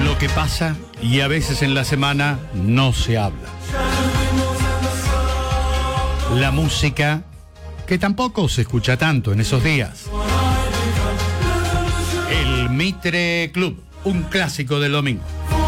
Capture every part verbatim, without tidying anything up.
lo que pasa y a veces en la semana no se habla. La música que tampoco se escucha tanto en esos días. El Mitre Club, un clásico del domingo.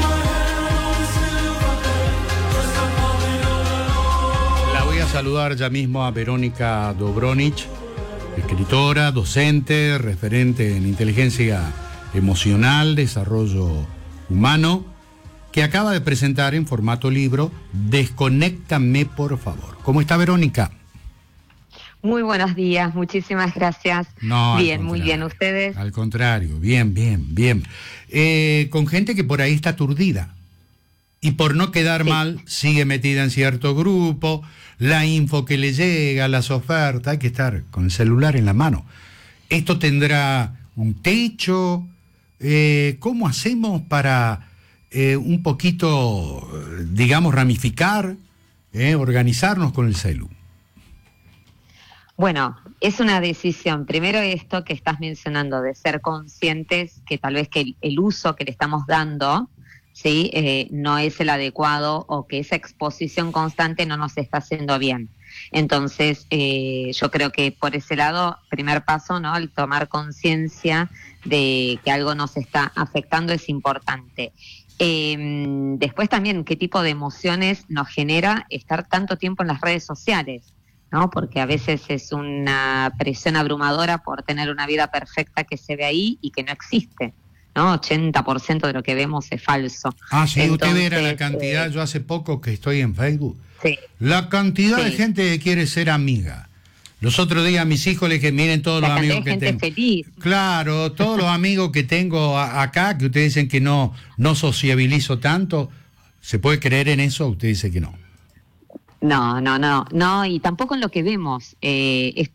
La voy a saludar ya mismo a Verónica Dobronic, escritora, docente, referente en inteligencia emocional, desarrollo humano, que acaba de presentar en formato libro Desconéctame, por favor. ¿Cómo está, Verónica? Muy buenos días, muchísimas gracias. No, bien, muy bien. ¿Ustedes? Al contrario, bien, bien, bien. Eh, con gente que por ahí está aturdida y por no quedar sí. mal sigue metida en cierto grupo, la info que le llega, las ofertas, hay que estar con el celular en la mano. ¿Esto tendrá un techo? Eh, ¿Cómo hacemos para eh, un poquito, digamos, ramificar, eh, organizarnos con el celu? Bueno, es una decisión. Primero esto que estás mencionando, de ser conscientes que tal vez que el, el uso que le estamos dando, ¿sí? eh, no es el adecuado, o que esa exposición constante no nos está haciendo bien. Entonces, eh, yo creo que por ese lado, primer paso, ¿no? El tomar conciencia de que algo nos está afectando es importante. Eh, después también, ¿qué tipo de emociones nos genera estar tanto tiempo en las redes sociales? ¿No? Porque a veces es una presión abrumadora por tener una vida perfecta que se ve ahí y que no existe, ¿no? ochenta por ciento de lo que vemos es falso. Ah, sí, Entonces, usted verá la cantidad, eh, yo hace poco que estoy en Facebook, sí, la cantidad sí. de gente que quiere ser amiga. Los otros días a mis hijos les dije, miren todos la los amigos de que gente tengo. Feliz. Claro, todos los amigos que tengo a, acá, que ustedes dicen que no, no sociabilizo tanto, ¿se puede creer en eso? Usted dice que no. No, no, no, no, y tampoco en lo que vemos. Eh, es...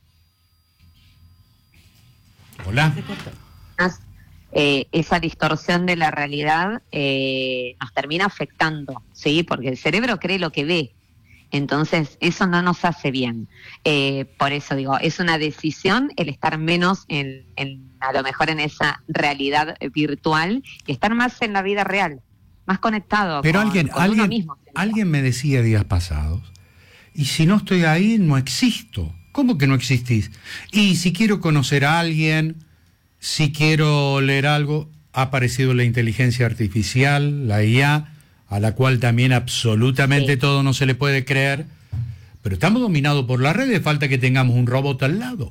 Hola. Eh, esa distorsión de la realidad eh, nos termina afectando, ¿sí? Porque el cerebro cree lo que ve. Entonces, eso no nos hace bien. Eh, por eso digo, es una decisión el estar menos en, en, a lo mejor en esa realidad virtual, y estar más en la vida real, más conectado. Pero con, alguien, con alguien, uno mismo. alguien me decía días pasados, y si no estoy ahí, no existo. ¿Cómo que no existís? Y si quiero conocer a alguien, si quiero leer algo, ha aparecido la inteligencia artificial, la I A, a la cual también absolutamente sí. todo no se le puede creer, pero estamos dominados por las redes, falta que tengamos un robot al lado.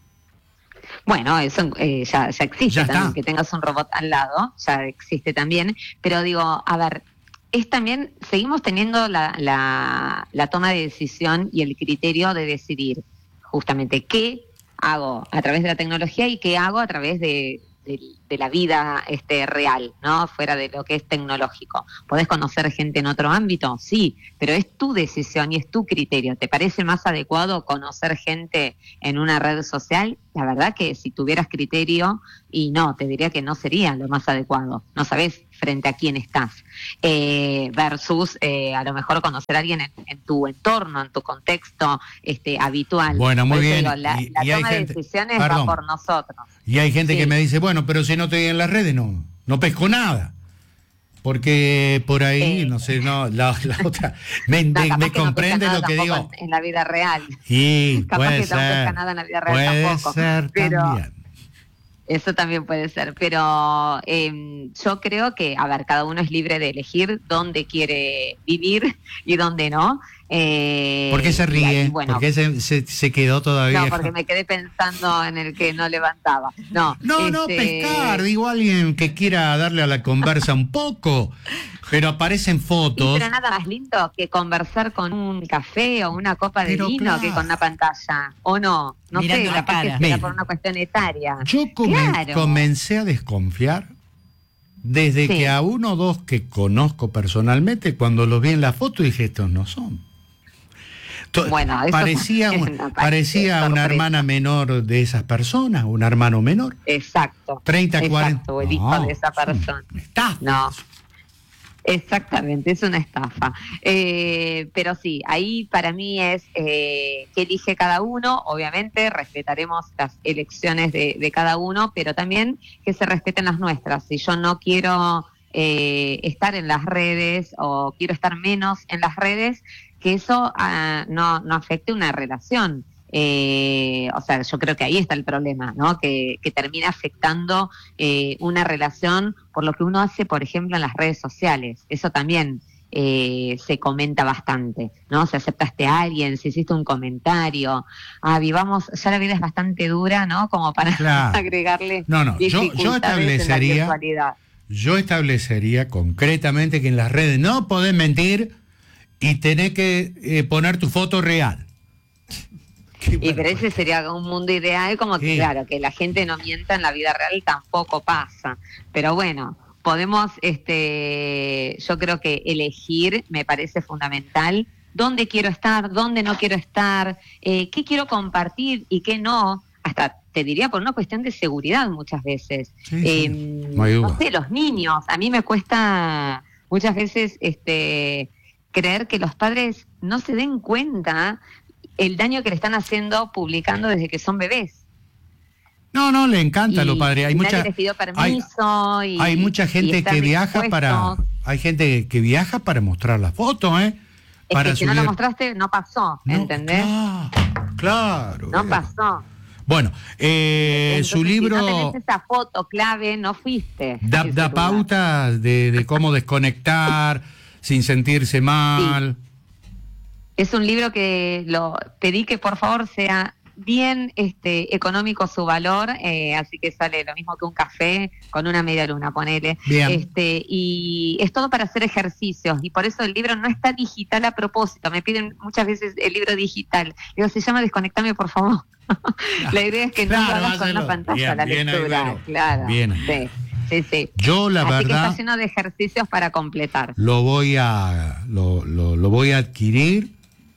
Bueno, eso eh, ya, ya existe ya también, está. Que tengas un robot al lado, ya existe también, pero digo, a ver, es también, seguimos teniendo la, la, la toma de decisión y el criterio de decidir justamente qué hago a través de la tecnología y qué hago a través de, de, de la vida este, real, ¿no? Fuera de lo que es tecnológico. ¿Podés conocer gente en otro ámbito? Sí, pero es tu decisión y es tu criterio. ¿Te parece más adecuado conocer gente en una red social? La verdad que si tuvieras criterio, y no, te diría que no sería lo más adecuado. No sabés frente a quién estás. Eh, versus eh, a lo mejor conocer a alguien en, en tu entorno, en tu contexto este, habitual. Bueno, muy por bien. Digo, la y, la y toma hay de gente, decisiones perdón, va por nosotros. Y hay gente sí. que me dice, bueno, pero si no estoy en las redes, no, no pesco nada. Porque por ahí, eh, no sé, no, la, la otra, me, no, me, me que comprende no lo que digo. En, en la vida real. Y capaz puede que ser, no pesca nada en la vida real puede tampoco. ser pero, también. Eso también puede ser, pero eh, yo creo que, a ver, cada uno es libre de elegir dónde quiere vivir y dónde no. Eh, ¿Por qué se ríe? Ahí, bueno, ¿Por qué se, se, se quedó todavía? No, porque me quedé pensando en el que no levantaba. No, no, este... no pescar, digo alguien que quiera darle a la conversa un poco, pero aparecen fotos. Sí, pero nada más lindo que conversar con un café o una copa de pero vino claro. que con una pantalla, ¿o no? No Mirando sé, la cara. que será por una cuestión etaria. Yo come, claro. comencé a desconfiar desde sí. que a uno o dos que conozco personalmente, cuando los vi en la foto dije, estos no son. Bueno, eso parecía un, parecía una hermana menor de esas personas, un hermano menor. Exacto. treinta, cuarenta. Exacto, el hijo no, de esa persona. Está. No. Exactamente, es una estafa. Eh, pero sí, ahí para mí es eh, que elige cada uno. Obviamente respetaremos las elecciones de, de cada uno, pero también que se respeten las nuestras. Si yo no quiero eh, estar en las redes o quiero estar menos en las redes, que eso uh, no, no afecte una relación. Eh, o sea, yo creo que ahí está el problema, ¿no? Que, que termina afectando eh, una relación por lo que uno hace, por ejemplo, en las redes sociales. Eso también eh, se comenta bastante, ¿no? Si aceptaste a alguien, si hiciste un comentario. Ah, vivamos, ya la vida es bastante dura, ¿no? Como para claro. agregarle no, no. Yo, yo establecería, en la virtualidad. Yo establecería concretamente que en las redes no podés mentir y tenés que eh, poner tu foto real. Y bueno, pero ese sería un mundo ideal, como que, sí. claro, que la gente no mienta en la vida real tampoco pasa. Pero bueno, podemos, este, yo creo que elegir me parece fundamental dónde quiero estar, dónde no quiero estar, eh, qué quiero compartir y qué no, hasta te diría por una cuestión de seguridad muchas veces. Sí, eh, sí. No, no sé, los niños, a mí me cuesta muchas veces este, creer que los padres no se den cuenta el daño que le están haciendo publicando desde que son bebés. No, no, le encanta a los padres. Hay mucha, les pidió permiso hay, y, hay mucha gente que viaja expuestos. para, hay gente que viaja para mostrar la foto, ¿eh? Es para que si subir... no lo mostraste, no pasó, no, ¿entendés? Claro, claro. No eh. pasó. Bueno, eh, Entonces, su libro... Si no tenés esa foto clave, no fuiste. Da, da pautas de, de cómo desconectar sin sentirse mal. Sí. Es un libro que lo pedí que por favor sea bien este económico su valor, eh, así que sale lo mismo que un café con una media luna, ponele. Bien. Este, y es todo para hacer ejercicios, y por eso el libro no está digital a propósito. Me piden muchas veces el libro digital. Digo, se llama Desconectame, por favor. La idea es que claro, no lo hagas con una pantalla bien, la bien lectura. Ahí, bueno. Claro. Bien. Sí. Sí, sí. Yo la Así verdad que está lleno de ejercicios para completar. Lo voy a lo, lo, lo voy a adquirir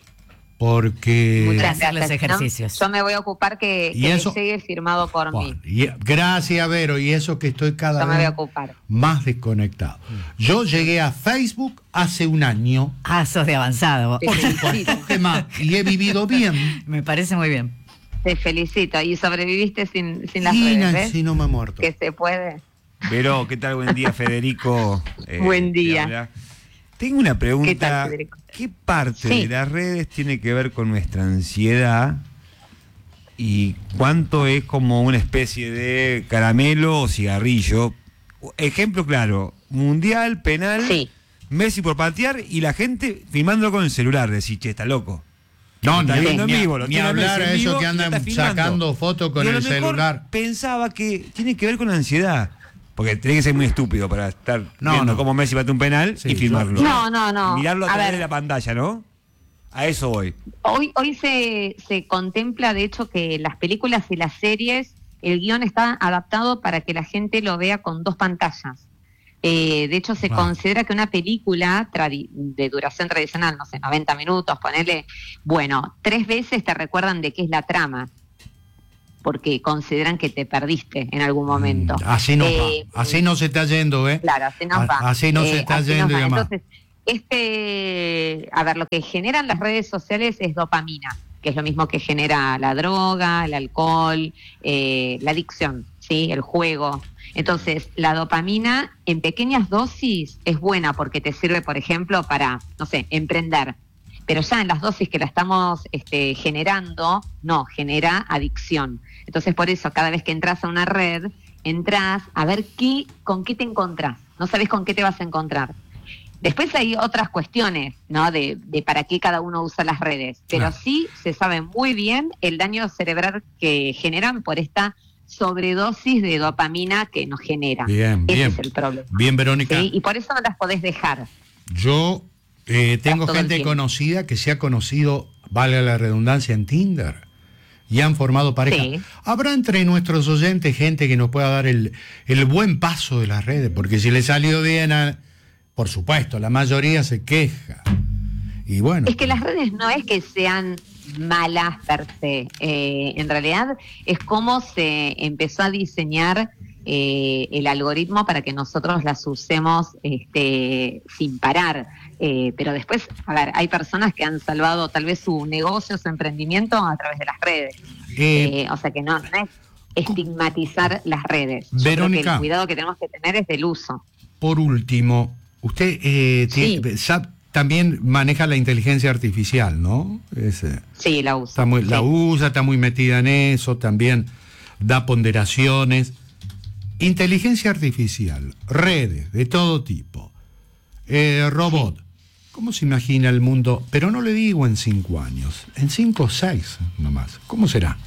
porque muchas gracias, los ejercicios. ¿no? Yo me voy a ocupar que, que eso, llegue firmado por bueno, mí. Y, gracias, Vero, y eso que estoy cada yo vez me voy a ocupar. más desconectado. Yo llegué a Facebook hace un año. Ah, sos de avanzado. Por supuesto, ¿qué más? Y he vivido bien. Me parece muy bien. Te felicito. Y sobreviviste sin, sin las sí, redes, ¿ves? Sí, no me he muerto. Que se puede. Vero, ¿qué tal? Buen día, Federico. Eh, Buen día. Tengo una pregunta. ¿Qué tal, Federico? ¿Qué parte sí. de las redes tiene que ver con nuestra ansiedad y cuánto es como una especie de caramelo o cigarrillo? Ejemplo claro, mundial, penal, sí. Messi por patear y la gente filmándolo con el celular, decir, che, está loco. No, ni, ni, en vivo, ni, ni hablar a eso que andan sacando fotos con el celular. Pensaba que tiene que ver con la ansiedad. Porque tiene que ser muy estúpido para estar no, viendo no. cómo Messi bate un penal sí, y filmarlo. No, no, no. Mirarlo a, a través ver. de la pantalla, ¿no? A eso voy. Hoy, hoy se, se contempla, de hecho, que las películas y las series, el guión está adaptado para que la gente lo vea con dos pantallas. Eh, de hecho, se wow. considera que una película de duración tradicional, no sé, noventa minutos, ponele, bueno, tres veces te recuerdan de qué es la trama, porque consideran que te perdiste en algún momento. Mm, así no eh, va, así no se está yendo, ¿eh? Claro, así nos va. Así no eh, se está yendo y demás. Entonces, este, a ver, lo que generan las redes sociales es dopamina, que es lo mismo que genera la droga, el alcohol, eh, la adicción, ¿sí? El juego. Entonces, la dopamina en pequeñas dosis es buena porque te sirve, por ejemplo, para, no sé, emprender. Pero ya en las dosis que la estamos este, generando, no, genera adicción. Entonces, por eso, cada vez que entras a una red, entras a ver qué, con qué te encontrás. No sabes con qué te vas a encontrar. Después hay otras cuestiones, ¿no? De, de para qué cada uno usa las redes. Pero ah. sí se sabe muy bien el daño cerebral que generan por esta sobredosis de dopamina que nos genera. Bien, Ese bien. es el problema. Bien, Verónica. ¿Sí? Y por eso no las podés dejar. Yo eh, tengo gente conocida que se ha conocido, vale la redundancia, en Tinder. Y han formado pareja. Sí. ¿Habrá entre nuestros oyentes gente que nos pueda dar el, el buen paso de las redes? Porque si le salió bien, a, por supuesto, la mayoría se queja. Y bueno. Es que las redes no es que sean malas per se. Eh, en realidad es como se empezó a diseñar eh, el algoritmo para que nosotros las usemos este, sin parar. Eh, pero después, a ver, hay personas que han salvado tal vez su negocio, su emprendimiento a través de las redes. Eh, eh, o sea que no, no es estigmatizar las redes. Yo Verónica, creo que el cuidado que tenemos que tener es del uso. por último, usted eh, Sí. tiene- sa- también maneja la inteligencia artificial, ¿no? Es, eh, Sí, la uso. está muy, La Sí. usa, está muy metida en eso, también da ponderaciones. Inteligencia artificial, redes de todo tipo, eh, robot. ¿Cómo se imagina el mundo? Pero no le digo en cinco años, en cinco o seis nomás. ¿Cómo será?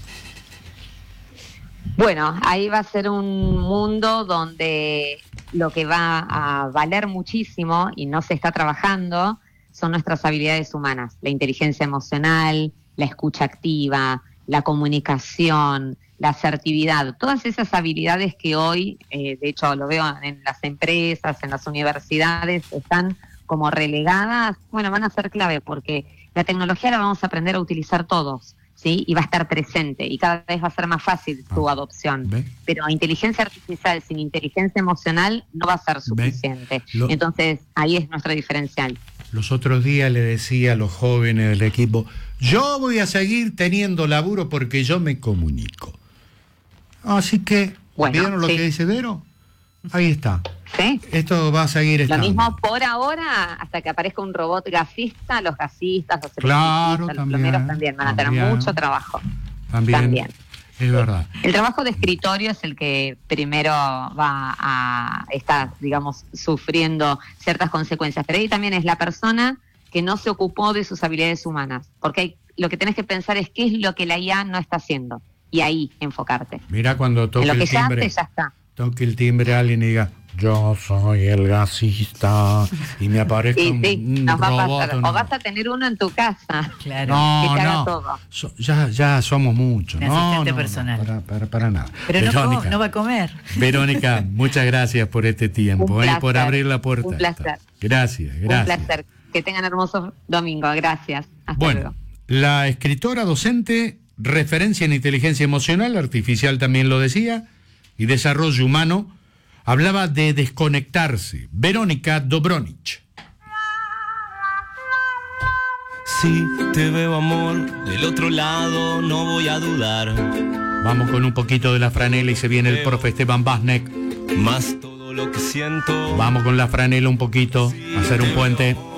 Bueno, ahí va a ser un mundo donde lo que va a valer muchísimo y no se está trabajando son nuestras habilidades humanas, la inteligencia emocional, la escucha activa, la comunicación, la asertividad, todas esas habilidades que hoy, eh, de hecho lo veo en las empresas, en las universidades, están como relegadas, bueno, van a ser clave porque la tecnología la vamos a aprender a utilizar todos, ¿sí? Y va a estar presente y cada vez va a ser más fácil su Ah, adopción. ¿ve? Pero inteligencia artificial sin inteligencia emocional no va a ser suficiente. Lo- Entonces, ahí es nuestro diferencial. Los otros días le decía a los jóvenes del equipo, yo voy a seguir teniendo laburo porque yo me comunico. Así que, Bueno, ¿vieron lo sí. que dice Vero? Ahí está. ¿Sí? Esto va a seguir Lo estando. mismo por ahora, hasta que aparezca un robot gasista, los gasistas, los Claro, electricistas, los también, plomeros también van a tener también. mucho trabajo. También, También. es verdad. El trabajo de escritorio es el que primero va a estar, digamos, sufriendo ciertas consecuencias, pero ahí también es la persona que no se ocupó de sus habilidades humanas, porque hay, lo que tenés que pensar es qué es lo que la I A no está haciendo, y ahí enfocarte. Mira cuando toque En lo que el ya timbre, hace, ya está. toque el timbre alguien y diga, yo soy el gasista, y me aparezca Sí, un, sí, un nos va a robot. pasar. ¿no? O vas a tener uno en tu casa. Claro. No, que te haga no, todo. So- ya, ya somos muchos. Un No, asistente no, personal. No, para, para, para nada. Pero no, Verónica, co- no va a comer. Verónica, muchas gracias por este tiempo, Un eh, por placer, abrir la puerta. un placer. Gracias, Un gracias. placer. Que tengan hermoso domingo. Gracias. Hasta Bueno, luego. la escritora docente, referencia en inteligencia emocional, artificial también lo decía, y desarrollo humano, hablaba de desconectarse. Verónica Dobronic. Si te veo, amor, del otro lado no voy a dudar. Vamos con un poquito de la franela y se viene el profe Esteban Basnek. Más todo lo que siento. Vamos con la franela un poquito, a hacer un puente.